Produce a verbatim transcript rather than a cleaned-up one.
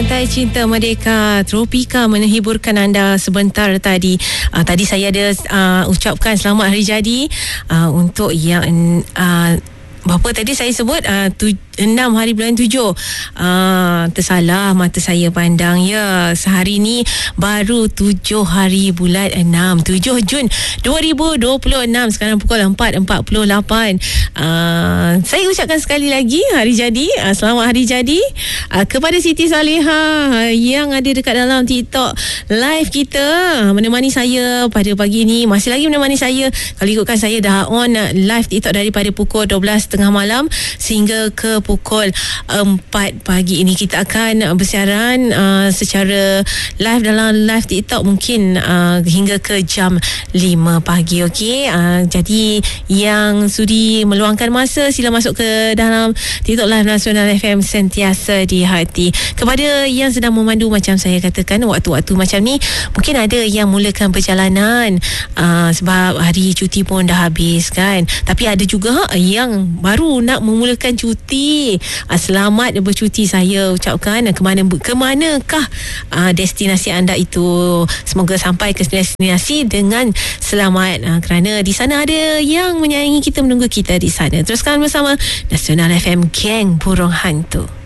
Pantai Cinta Merdeka Tropika menghiburkan anda sebentar tadi. Uh, tadi saya ada uh, ucapkan selamat hari jadi uh, untuk yang uh, berapa tadi saya sebut uh, tu, enam hari bulan tujuh. uh, Tersalah mata saya pandang. Ya, sehari ni baru tujuh hari bulan enam, tujuh Jun dua ribu dua puluh enam. Sekarang pukul empat empat puluh lapan. uh, Saya ucapkan sekali lagi hari jadi, uh, selamat hari jadi uh, kepada Siti Salihah yang ada dekat dalam TikTok live kita, menemani saya pada pagi ni. Masih lagi menemani saya. Kalau ikutkan saya dah on uh, live TikTok daripada pukul dua belas tengah malam sehingga ke pukul empat pagi ini. Kita akan bersiaran uh, secara live dalam live TikTok mungkin uh, hingga ke jam lima pagi. Okey, uh, jadi yang sudi meluangkan masa, sila masuk ke dalam TikTok live Nasional F M, sentiasa di hati. Kepada yang sedang memandu, macam saya katakan, waktu-waktu macam ni mungkin ada yang mulakan perjalanan uh, sebab hari cuti pun dah habis kan, tapi ada juga yang baru nak memulakan cuti. uh, Selamat bercuti saya ucapkan. Ke mana ke manakah uh, destinasi anda itu? Semoga sampai ke destinasi dengan selamat, uh, kerana di sana ada yang menyayangi kita, menunggu kita di sana. Teruskan bersama Nasional F M, Geng Burung Hantu.